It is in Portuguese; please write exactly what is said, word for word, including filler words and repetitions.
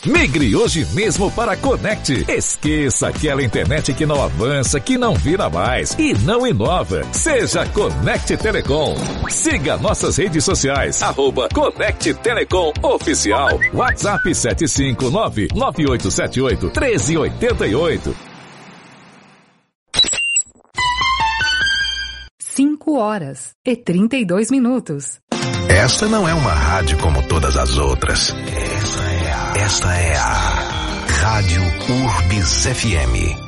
Migre hoje mesmo para a Conect. Esqueça aquela internet que não avança, que não vira mais e não inova. Seja Conect Telecom. Siga nossas redes sociais, arroba Conect Telecom Oficial. WhatsApp sete cinco nove, nove oito sete oito, um três oito oito. cinco horas e trinta e dois minutos. Esta não é uma rádio como todas as outras. Esta é a, esta é a Rádio Urbis F M.